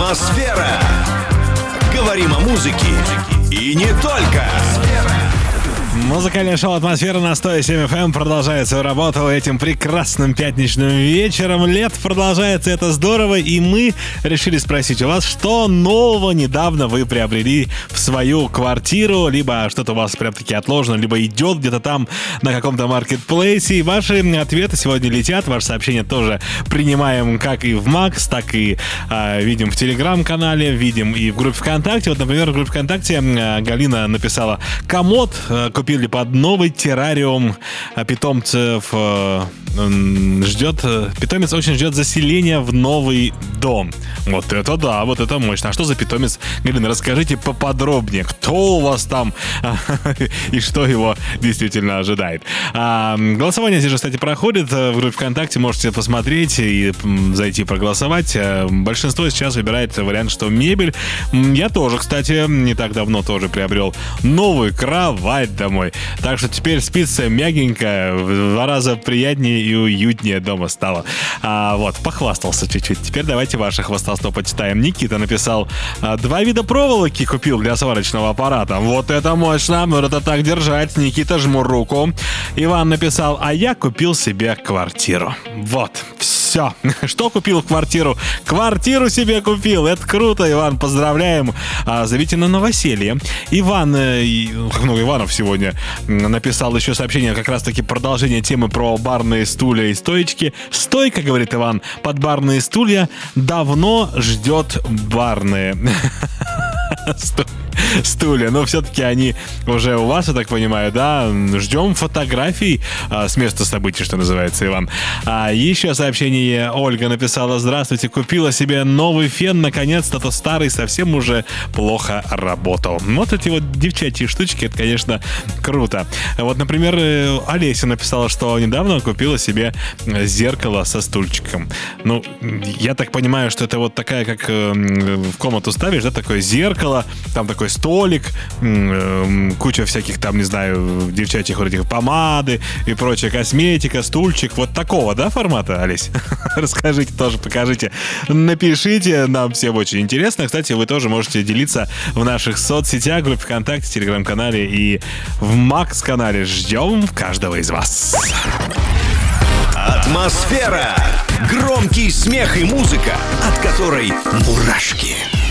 Атмосфера. Говорим о музыке и не только. Музыкальное шоу «Атмосфера» на 107 FM продолжает свою работу этим прекрасным пятничным вечером. Лето продолжается, это здорово, и мы решили спросить у вас, что нового недавно вы приобрели в свою квартиру, либо что-то у вас прям-таки отложено, либо идет где-то там на каком-то маркетплейсе. И ваши ответы сегодня летят, ваши сообщения тоже принимаем как и в Макс, так и видим в Телеграм-канале, видим и в группе ВКонтакте. Вот, например, в группе ВКонтакте Галина написала: комод купили под новый террариум питомцев. Питомец очень ждет заселения в новый дом. Вот это да, вот это мощно. А что за питомец? Галина, расскажите поподробнее, кто у вас там и что его действительно ожидает. Голосование здесь же, кстати, проходит в группе ВКонтакте. Можете посмотреть и зайти проголосовать. Большинство сейчас выбирает вариант, что мебель. Я тоже, кстати, не так давно тоже приобрел новую кровать домой. Так что теперь спится мягенько, в 2 раза приятнее и уютнее дома стало. Вот, похвастался чуть-чуть. Теперь давайте ваше хвастовство почитаем. Никита написал: 2 вида проволоки купил для сварочного аппарата. Вот это мощно, вот это так держать. Никита, жму руку. Иван написал: а я купил себе квартиру. Вот, все. Что купил в квартиру? Квартиру себе купил. Это круто, Иван, поздравляем. Зовите на новоселье. Иван, как много Иванов сегодня, написал еще сообщение, как раз-таки продолжение темы про барные стулья и стоечки. Стойка, говорит Иван, под барные стулья давно ждет барные стулья. Но все-таки они уже у вас, я так понимаю, да? Ждем фотографий с места событий, что называется, Иван. Еще сообщение Ольга написала: здравствуйте, купила себе новый фен, наконец-то, то старый совсем уже плохо работал. Вот эти вот девчачьи штучки, это, конечно, круто. Вот, например, Олеся написала, что недавно купила себе зеркало со стульчиком. Ну, я так понимаю, что это вот такая, как в комнату ставишь, да, такое зеркало, там такой столик, куча всяких там, не знаю, девчачьих вот этих помады и прочая косметика, стульчик. Вот такого, да, формата, Олесь? Расскажите тоже, покажите. Напишите, нам всем очень интересно. Кстати, вы тоже можете делиться в наших соцсетях, группе ВКонтакте, Телеграм-канале и в Макс-канале. Ждем каждого из вас. Атмосфера. Громкий смех и музыка, от которой мурашки.